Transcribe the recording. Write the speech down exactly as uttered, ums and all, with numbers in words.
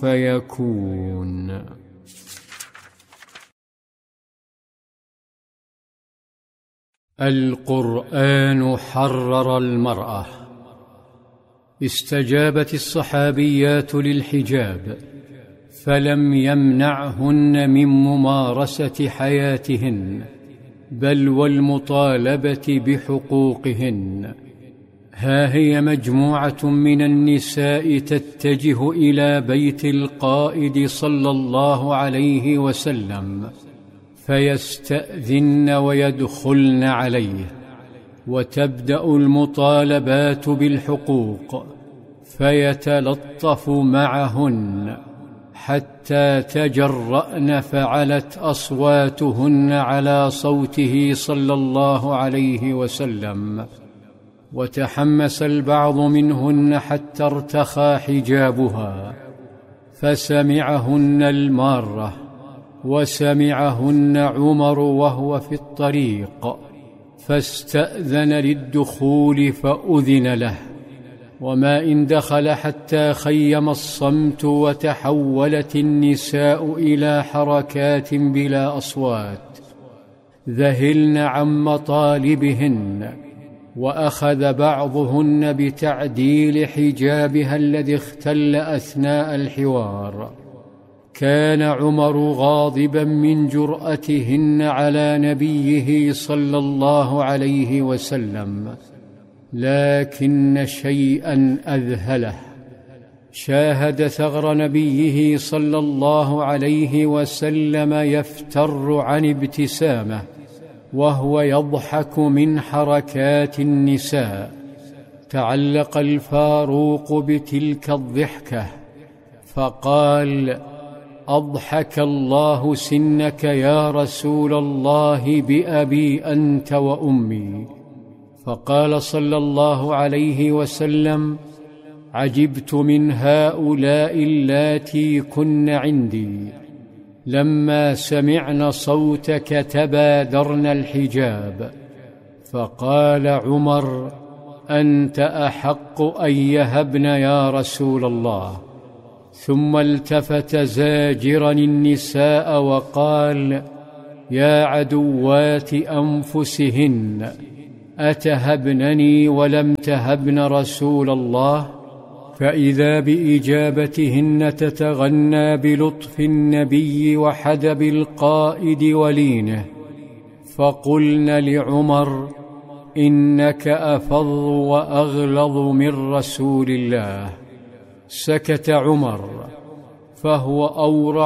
فيكون. القرآن حرر المرأة. استجابت الصحابيات للحجاب، فلم يمنعهن من ممارسة حياتهن، بل والمطالبة بحقوقهن. ها هي مجموعة من النساء تتجه إلى بيت القائد صلى الله عليه وسلم، فيستأذن ويدخلن عليه، وتبدأ المطالبات بالحقوق، فيتلطف معهن حتى تجرأن، فعلت أصواتهن على صوته صلى الله عليه وسلم، وتحمس البعض منهن حتى ارتخى حجابها، فسمعهن المارة، وسمعهن عمر وهو في الطريق، فاستأذن للدخول فأذن له. وما إن دخل حتى خيم الصمت، وتحولت النساء إلى حركات بلا أصوات، ذهلن عن مطالبهن، وأخذ بعضهن بتعديل حجابها الذي اختل أثناء الحوار. كان عمر غاضبا من جرأتهن على نبيه صلى الله عليه وسلم، لكن شيئا أذهله، شاهد ثغر نبيه صلى الله عليه وسلم يفتر عن ابتسامه، وهو يضحك من حركات النساء. تعلق الفاروق بتلك الضحكة فقال: أضحك الله سنك يا رسول الله بأبي أنت وأمي. فقال صلى الله عليه وسلم: عجبت من هؤلاء اللاتي كن عندي، لما سمعن صوتك تبادرن الحجاب. فقال عمر: أنت أحق أن يهبن يا رسول الله. ثم التفت زاجرا النساء وقال: يا عدوات أنفسهن، أتهبنني ولم تهبن رسول الله؟ فإذا بإجابتهن تتغنى بلطف النبي وحدب القائد ولينه، فقلن لعمر: إنك أفظ وأغلظ من رسول الله. سكت عمر، فهو أورع